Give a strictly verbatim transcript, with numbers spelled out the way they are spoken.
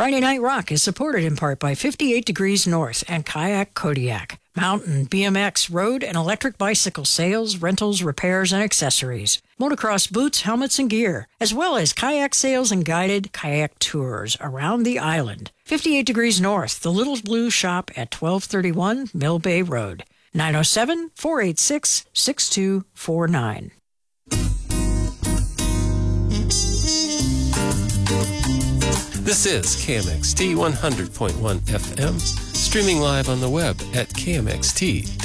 Friday Night Rock is supported in part by fifty-eight Degrees North and Kayak Kodiak. Mountain, B M X, road, and electric bicycle sales, rentals, repairs, and accessories. Motocross boots, helmets, and gear, as well as kayak sales and guided kayak tours around the island. fifty-eight Degrees North, the Little Blue Shop at twelve thirty-one Mill Bay Road. nine oh seven, four eight six, six two four nine. This is K M X T one hundred point one F M, streaming live on the web at K M X T.